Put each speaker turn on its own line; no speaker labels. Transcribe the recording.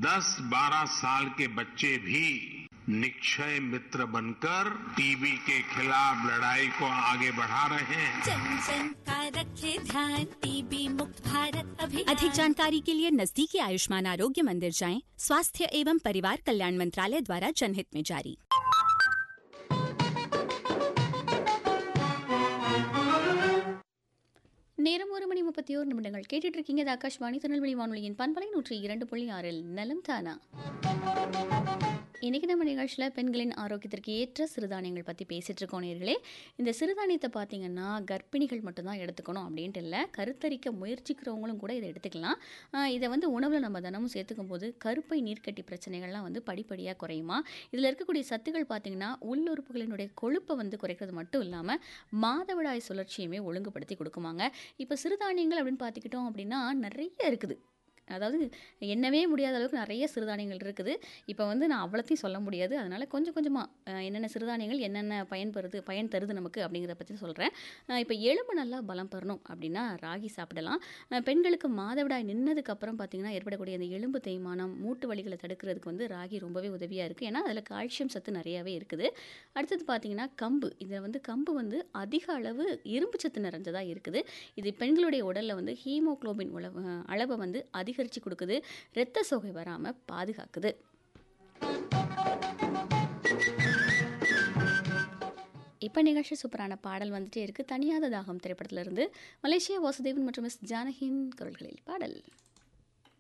10-12 साल के बच्चे भी निक्षय मित्र बनकर टीबी के खिलाफ लड़ाई को आगे बढ़ा रहे हैं।
जन जन का रखे ध्यान, टीबी मुक्त भारत अभियान।
अधिक जानकारी के लिए नजदीकी आयुष्मान आरोग्य मंदिर जाएं। स्वास्थ्य एवं परिवार कल्याण मंत्रालय द्वारा जनहित में जारी।
நேரம் 1:31 கேட்டுட்டு இருக்கீங்க. இது ஆகாஷ்வாணி திருநெல்வேலி வானொலியின் பண்பலை 102.6 நலம் தானா. இன்றைக்கி நம்ம நிகழ்ச்சியில் பெண்களின் ஆரோக்கியத்திற்கு ஏற்ற சிறுதானியங்கள் பற்றி பேசிகிட்டு இருக்கோம் நேர்களே. இந்த சிறுதானியத்தை பார்த்திங்கன்னா கர்ப்பிணிகள் மட்டும்தான் எடுத்துக்கணும் அப்படின்ட்டு இல்லை, கருத்தரிக்க முயற்சிக்கிறவங்களும் கூட இதை எடுத்துக்கலாம். இதை உணவில் நம்ம தினமும் சேர்த்துக்கும் போது கருப்பை நீர்க்கட்டி பிரச்சனைகள்லாம் படிப்படியாக குறையுமா. இதில் இருக்கக்கூடிய சத்துக்கள் பார்த்திங்கன்னா உள்ளுறுப்புகளினுடைய கொழுப்பை குறைக்கிறது மட்டும் இல்லாமல் மாதவிடாய் சுழற்சியுமே ஒழுங்குபடுத்தி கொடுக்குமாங்க. இப்போ சிறுதானியங்கள் அப்படின்னு பார்த்துக்கிட்டோம் அப்படின்னா நிறைய இருக்குது. அதாவது எண்ணவே முடியாத அளவுக்கு நிறைய சிறுதானியங்கள் இருக்குது. இப்போ நான் அவ்வளோத்தையும் சொல்ல முடியாது. அதனால் கொஞ்சம் கொஞ்சமாக என்னென்ன சிறுதானியங்கள் என்னென்ன பயன் தருது நமக்கு அப்படிங்கிறத பற்றி சொல்கிறேன். இப்போ எலும்பு நல்லா பலம் பெறணும் அப்படின்னா ராகி சாப்பிடலாம். பெண்களுக்கு மாதவிடாய் நின்னதுக்கப்புறம் பார்த்திங்கன்னா ஏற்படக்கூடிய அந்த எலும்பு தேய்மானம், மூட்டு வலிகளை தடுக்கிறதுக்கு ராகி ரொம்பவே உதவியாக இருக்குது. ஏன்னா அதில் கால்சியம் சத்து நிறையாவே இருக்குது. அடுத்தது பார்த்திங்கன்னா கம்பு. இதில் கம்பு அதிக அளவு இரும்பு சத்து நிறைஞ்சதாக இருக்குது. இது பெண்களுடைய உடலில் ஹீமோகுளோபின் அளவை அதிகரித்து கொடுக்குது, இரத்த சோகை வராமல் பாதுகாக்குது. இப்போ நிகழ்ச்சி சூப்பரான பாடல் வந்துட்டே இருக்குது. தனியாத தாகம் திரைப்படத்திலிருந்து மலேசியா வாசுதேவன் மற்றும் எஸ் ஜானகியின் குரல்களில் பாடல்.